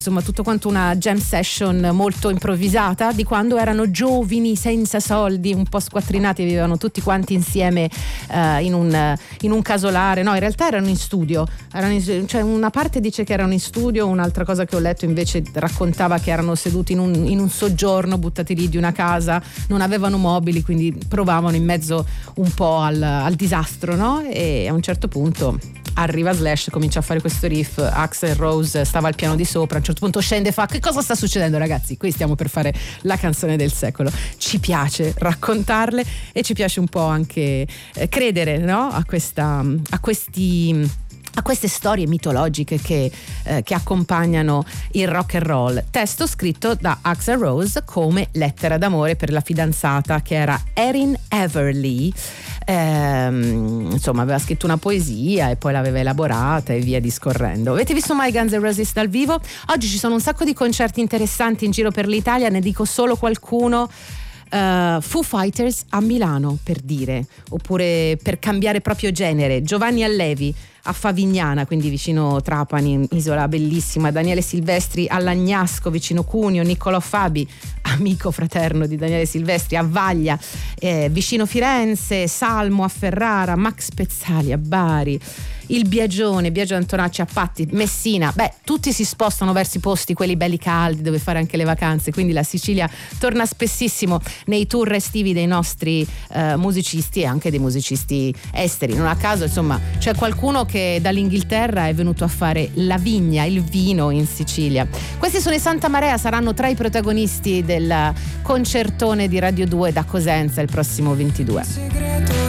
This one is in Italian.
insomma tutto quanto una jam session molto improvvisata di quando erano giovani, senza soldi, un po' squattrinati, vivevano tutti quanti insieme in un casolare. No, in realtà erano in studio, cioè una parte dice che erano in studio, un'altra cosa che ho letto invece raccontava che erano seduti in un soggiorno, buttati lì di una casa, non avevano mobili, quindi provavano in mezzo un po' al disastro, no? E a un certo punto arriva Slash, comincia a fare questo riff, Axl Rose stava al piano di sopra, a un certo punto scende e fa: che cosa sta succedendo, ragazzi? Qui stiamo per fare la canzone del secolo. Ci piace raccontarle e ci piace un po' anche credere, no? a queste storie mitologiche che accompagnano il rock and roll. Testo scritto da Axl Rose come lettera d'amore per la fidanzata che era Erin Everly. Insomma, aveva scritto una poesia e poi l'aveva elaborata e via discorrendo. Avete visto mai Guns N' Roses dal vivo? Oggi ci sono un sacco di concerti interessanti in giro per l'Italia, ne dico solo qualcuno. Foo Fighters a Milano, per dire, oppure per cambiare proprio genere, Giovanni Allevi a Favignana, quindi vicino Trapani, isola bellissima, Daniele Silvestri a Lagnasco vicino Cuneo, Niccolò Fabi, amico fraterno di Daniele Silvestri, a Vaglia vicino Firenze, Salmo a Ferrara, Max Pezzali a Bari, il Biagio Antonacci a Patti, Messina. Tutti si spostano verso i posti quelli belli caldi dove fare anche le vacanze, quindi la Sicilia torna spessissimo nei tour estivi dei nostri musicisti e anche dei musicisti esteri. Non a caso, insomma, c'è qualcuno che dall'Inghilterra è venuto a fare la vigna, il vino in Sicilia. Questi sono i Santa Marea, saranno tra i protagonisti del concertone di Radio 2 da Cosenza il prossimo 22.